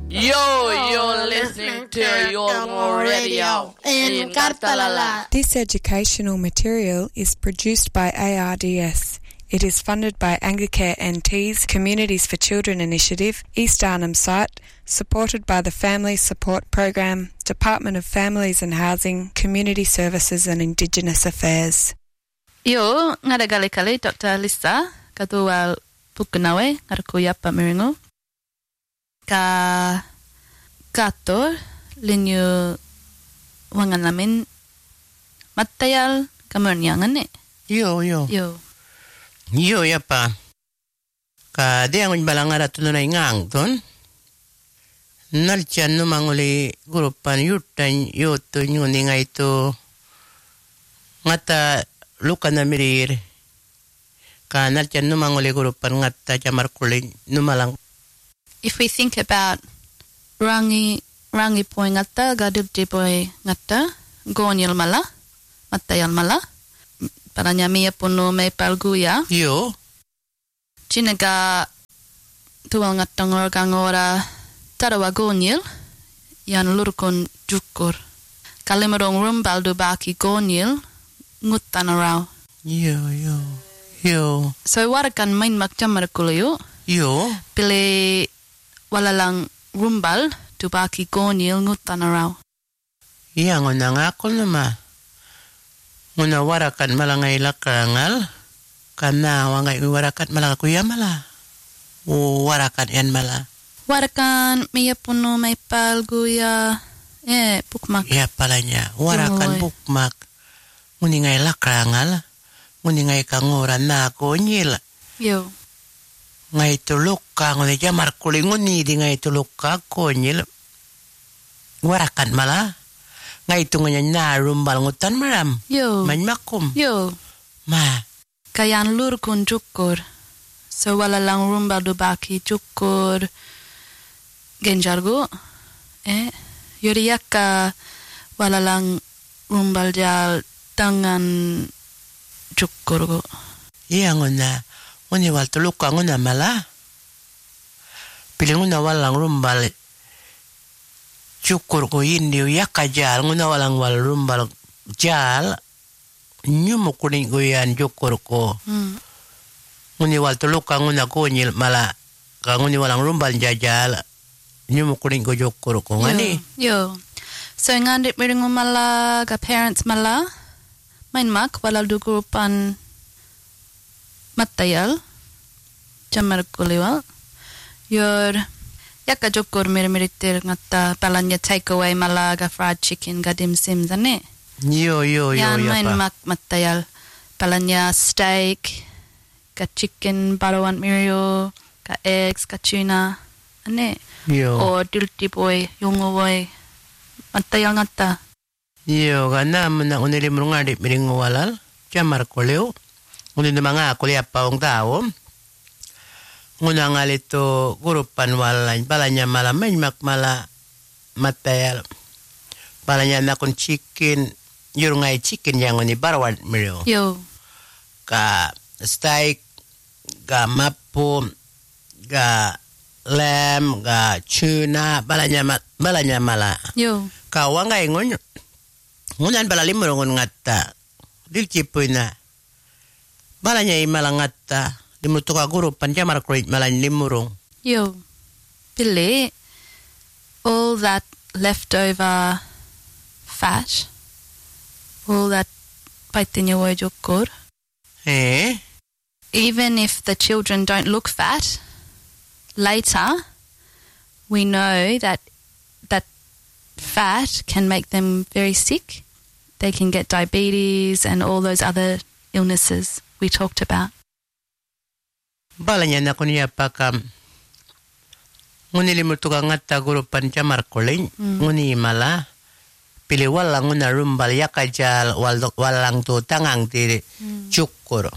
You're listening to Yolmo Radio in Kartalala. This educational material is produced by ARDS. It is funded by Anglicare NT's Communities for Children initiative, East Arnhem site, supported by the Family Support Program, Department of Families and Housing, Community Services and Indigenous Affairs. Yo, ngadagali-kali Dr. Lisa, katua pukunawe, ngadakuyapa miringo. Ka kato linyo wangan namin matayal kamarnyangan Yo yapa ka diang balangara tunay ngang ton nalchan no manguli grupan yutan yoto nyuni nga ito ngata luka na mirir ka nalchan no manguli grupan ngata jamar kuling numalang. If we think about rangi poy ngata gadulti poy ngata gonyil mala matayal mala paranya mia puno may palguya Yo chinaga tuwal ngatang organgora tarawa gonyil yan lurkon jukur kalimarong rumbal dubaki gonyil ngutan araw. Yo so warakan main makjamar kulayo pili walalang rumbal tubaki gonyil ngutan araw. Iya ngunang ako nama nguna warakan malangay lakrangal kana wangay warakan malakakuya mala warakan yan mala warakan miya puno may palguya bukmak iya palanya warakan bukmak nguningay lakrangal nguningay kanguran na gonyil yo ngay tulok ka ngunay jamar kuling nguni di ngay tulok ka gonyil warakan mala ngay tungan na rumbal ngutan maram yo manmakum yo ma kayan lur kun jukur so wala lang rumbal dubaki jukur genjargo yuriyaka wala lang rumbal jal tangan jukur go iya nguna nguni wal tuluk ka nguna mala pilih nguna walang rumbal cukur ko indi yaka jal nguna walang wal rumbal jal nyumu kuning ko yan cukur ko nguni wal tuluk ka nguna kunyil mala ka nguni walang rumbal jajal nyumu kuning ko cukur ko ngani yo so ngandit miringo mala ka parents mala main mak walal dugurupan matayal jamar kuliwal yor yaka jokur mir-miritir ngata palanya takeaway malaga fried chicken ga dim sim zane yo yan yapa main mak matayal palanya steak ka chicken barawan mirio ka eggs ka tuna ane yo o dilti boy yungo boy matayal ngata yo gana muna unilimro ngadi miringo walal jamar kuliw nguni mga kuliya paong tao nguna ngalito gurupan walay balanya mala mak mala matayal balanya nakon chicken yurungay chicken yang nguni barawan mirio yo ka steak ga mapo ga lamb ga tuna balanya mala yo ka wangay ngunan balalimro ngun ngata dilcipuina balanya imalangata limutuka guru panjamar kulit malan limurung yo pili all that leftover fat all that paitinya wajokur even if the children don't look fat later we know that fat can make them very sick. They can get diabetes and all those other illnesses we talked about. Balanya na kunya pakam ngunilimutu ka ngata guru panjamar kuling nguni mala pili walang nguna rumbal yakajal walang tu tangang ti cukur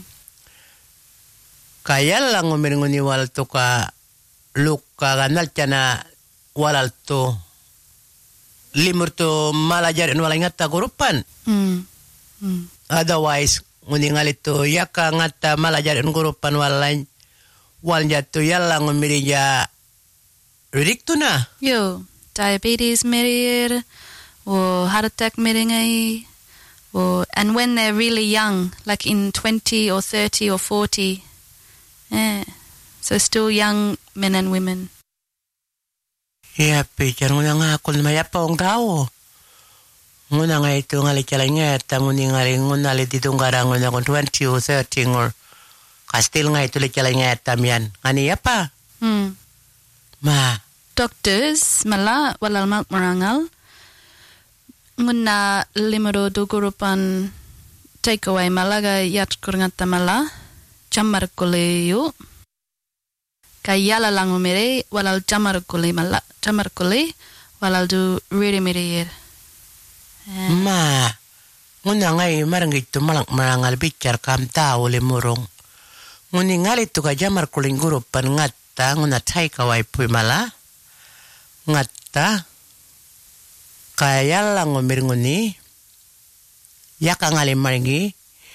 kaya lang nguni wal tu ka luka ganal cana walal tu limur tu malajarin walang ngata gurupan otherwise nguni ngalit tu yaka ngata malajarin gurupan walang wal jatu yalang ngumirija ridictuna. Yo, diabetes merir, or heart attack meringai, and when they're really young, like in 20 or 30 or 40. Yeah. So still young men and women. Yeah, pichar nguna nga kung mayapa ang tao. Nguna nga ito nga lichalanya tamuni nga nguna li ditong garang nguna kung 20 or 30 or kastil nga ito lichalanya tamyan. Ani yapa? Ma. Doctors, mala walal marangal. Nguna limero dugurupan takeaway malaga yat kurngata mala. Chamar kuleyo. Kayala lang umire walal chamar kule walal du riri mirir. Ma, nguna ngay marangit malang marangal bicar kam tao limurong. Nguni ngali tu ka jamar kuling gurupan ngatta nguna tay kawai pui mala. Ngatta kayala lang umir nguni yaka ngali maringi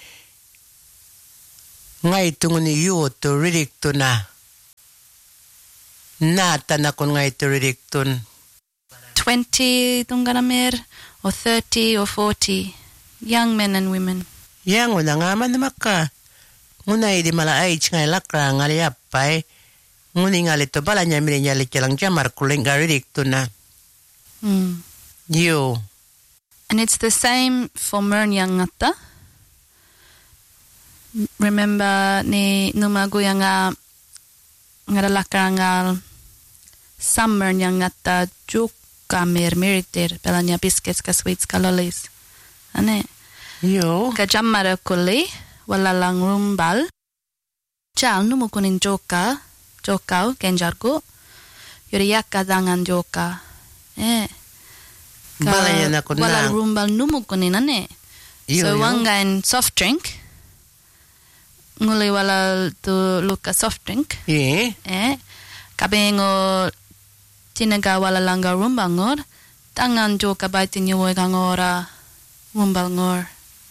ngay tu nguni yu tu ridik tu na. Natan ako nga ito ridictun. 20 tunggaramir or 30 or 40 young men and women. Yang una nga man maka. Nguna di mala age nga lakra nga liyapay. Nguni nga lito bala niya mili niya likilang jamar kuling nga ridictun na. Yo. And it's the same for Mernyan ngata. Remember ni numaguya nga lakrangal summer yang ngata juga mirtir pelanya biscuits ka sweets ka lollies. Ane. Yo. Ka jamara kuli walalang rumbal. Chal numukunin joka kenjarku. Yuri yaka dangan joka. Balanya na kunang. Walal rumbal numukunin ane. So wangain soft drink. Nguli walal tu luka soft drink. Kabingo tinaga walalanga rumbangor. Tangan joka baitin yuwe gangora rumbangor.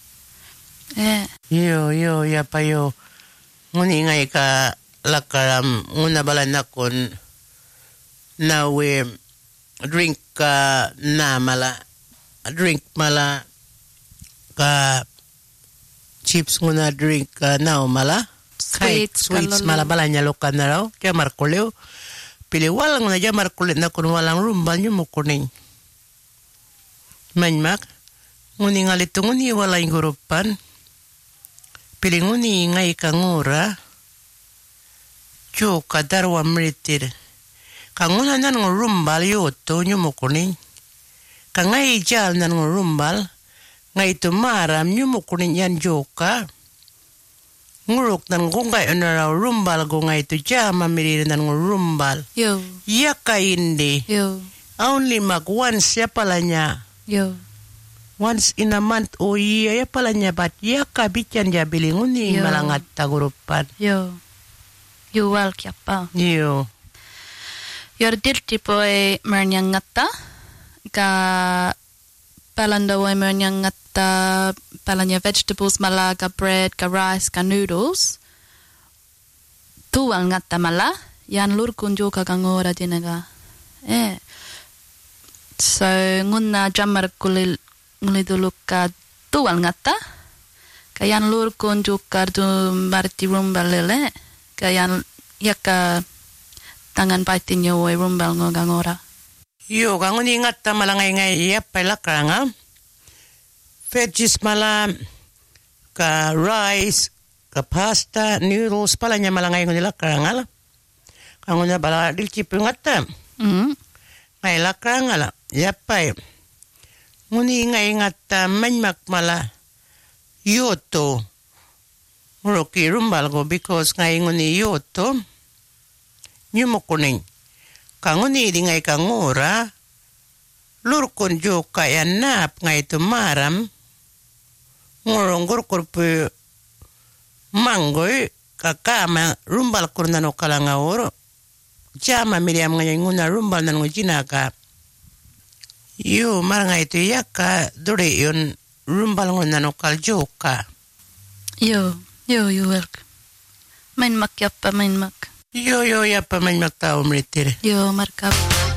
Yo, yapa yo. Nguni ngay ka lakaram nguna bala na kun na we drink na mala. Drink mala ka chips nguna drink now mala. Sweets mala bala niya lokan na raw. Kaya markuleo. Pili walang na dyan markulit na kung walang rumbal nyo mo kuning. Manyak. Nguni nga lito nguni walang gurupan. Pili nguni nga ikangura. Cho kadarwa meritir. Kanguna na ng rumbal yoto nyo mo kuning. Kanga ijal na ng rumbal. Nga ito maram nyo mo kuning yan joka. Nguruk nan gungay na rumbal gungay ito jama mirira nan rumbal. Yo. Yaka hindi. Yo. Only mag once ya pala niya. Yo. Once in a month o year ya pala niya but yaka bityan ya bilinguni malangat tagurupan. Yo. You well kiapa. Yo. Yor dirti poe mernyang ngata ka palanda way mernyang ngata palanya vegetables mala ka bread ka rice ka noodles tuwal ngata mala yan lur kunjo ka gangora dinaga so nguna jamar kulil nguliduluk ka tuwal ngata ka yan lur kunjo ka du marti rumbalele ka yan yaka tangan paitin yo way rumbal ngo gangora yo ganguni ngata malangay ngay yapay lakranga veggies mala ka rice ka pasta noodles pala niya malangay nila karangala kanguna bala dilchip ngata ngay lakrangala yapay nguni ngay ngata manyak mala yoto muroki rumbal go because ngay nguni yoto nyumukuning kanguni di ngay kangura lurkon jo kaya nap ngay tumaram ngorongor korpo mangoy kakama rumbal kurna no kalangaworo jama miriam ngay nguna rumbal nan ngujinaka yo maranga itu yaka dure yon rumbal nguna no kaljoka yo welk main mak yappa main mak Yo ya pa man magtao meritir. Yo markap.